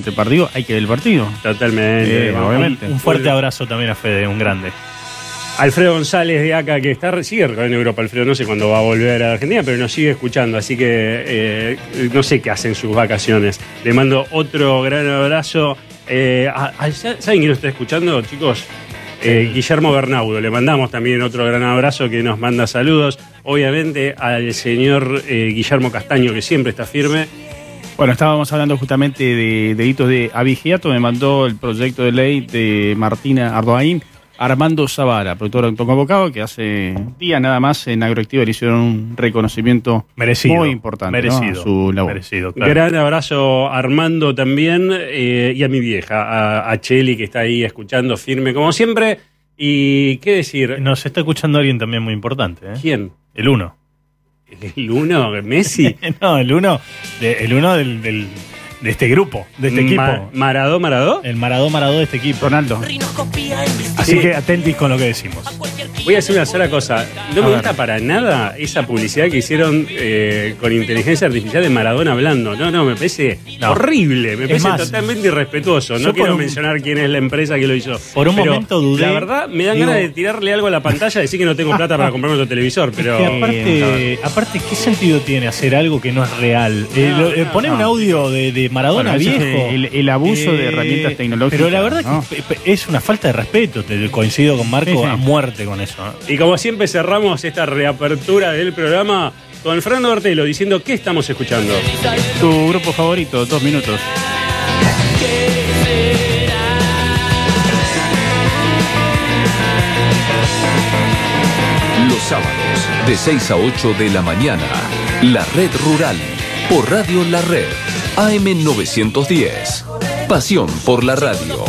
durante el partido, hay que ver el partido. Totalmente. Obviamente. Un fuerte abrazo también a Fede, un grande. Alfredo González de acá, que sigue en Europa, Alfredo, no sé cuándo va a volver a Argentina, pero nos sigue escuchando, así que no sé qué hace en sus vacaciones. Le mando otro gran abrazo. ¿Saben quién nos está escuchando, chicos? Guillermo Bernaudo. Le mandamos también otro gran abrazo, que nos manda saludos. Obviamente al señor Guillermo Castaño, que siempre está firme. Bueno, estábamos hablando justamente de delitos de abigeato. Me mandó el proyecto de ley de Martina Ardoaín. Armando Zavara, productor autoconvocado, que hace días nada más en Agroactiva le hicieron un reconocimiento merecido, muy importante, merecido, ¿no? A su labor. Merecido, claro. Gran abrazo a Armando también, y a mi vieja, a Cheli, que está ahí escuchando firme como siempre. Y qué decir. Nos está escuchando alguien también muy importante, ¿eh? ¿Quién? El Uno. ¿El Uno? ¿Messi? No, el Uno de este grupo, de este equipo. ¿Maradó? El Maradó de este equipo. Ronaldo. Así Sí. que atentis con lo que decimos. Voy a decir una sola cosa. No me gusta para nada esa publicidad que hicieron con inteligencia artificial de Maradona hablando. No, me parece horrible. Me parece totalmente irrespetuoso. No quiero mencionar quién es la empresa que lo hizo. Por un momento dudé. La verdad, me dan ganas de tirarle algo a la pantalla y decir que no tengo plata para comprarme otro televisor. Pero que aparte, ¿qué sentido tiene hacer algo que no es real? Poner un audio de Maradona viejo. El abuso de herramientas tecnológicas. Pero la verdad, ¿no?, que es una falta de respeto. Coincido con Marco a muerte con eso. Y como siempre cerramos esta reapertura del programa con Fernando Bartelo diciendo ¿qué estamos escuchando? Tu grupo favorito, 2 minutos. Los sábados de 6 a 8 de la mañana, La Red Rural, por Radio La Red, AM 910. Pasión por la radio.